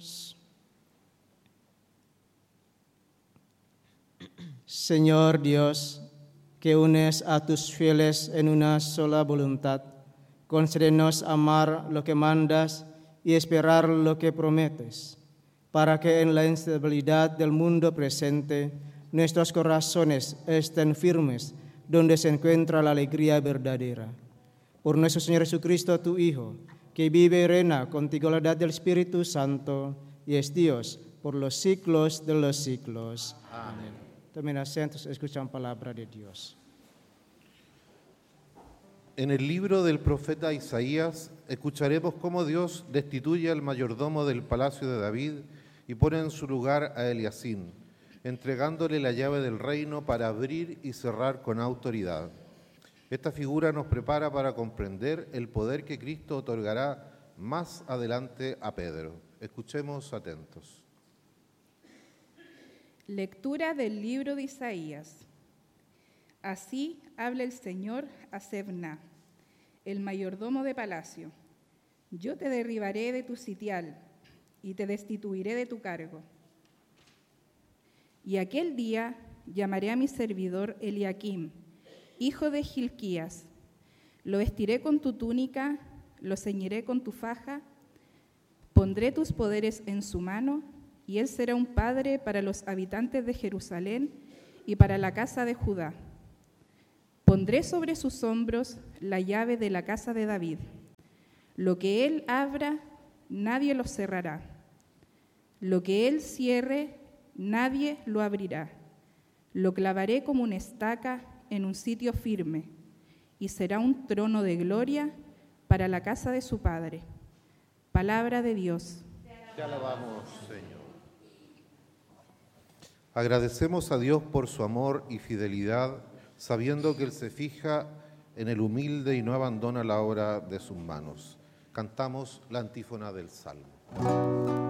Oremos. Señor Dios, que unes a tus fieles en una sola voluntad, concédenos amar lo que mandas y esperar lo que prometes, para que en la instabilidad del mundo presente nuestros corazones estén firmes donde se encuentra la alegría verdadera. Por nuestro Señor Jesucristo, tu Hijo, que vive y reina contigo en la unidad del Espíritu Santo y es Dios por los siglos de los siglos. Amén. Tomen asientos, escuchan palabra de Dios. En el libro del profeta Isaías escucharemos cómo Dios destituye al mayordomo del palacio de David y pone en su lugar a Eliacim, entregándole la llave del reino para abrir y cerrar con autoridad. Esta figura nos prepara para comprender el poder que Cristo otorgará más adelante a Pedro. Escuchemos atentos. Lectura del libro de Isaías. Así habla el Señor a Sebna, el mayordomo de palacio. Yo te derribaré de tu sitial y te destituiré de tu cargo. Y aquel día llamaré a mi servidor Eliakim, hijo de Hilquías. Lo vestiré con tu túnica, lo ceñiré con tu faja, pondré tus poderes en su mano, y él será un padre para los habitantes de Jerusalén y para la casa de Judá. Pondré sobre sus hombros la llave de la casa de David. Lo que él abra, nadie lo cerrará. Lo que él cierre, nadie lo abrirá. Lo clavaré como una estaca en un sitio firme, y será un trono de gloria para la casa de su padre. Palabra de Dios. Te alabamos, Señor. Agradecemos a Dios por su amor y fidelidad, sabiendo que Él se fija en el humilde y no abandona la obra de sus manos. Cantamos la antífona del Salmo.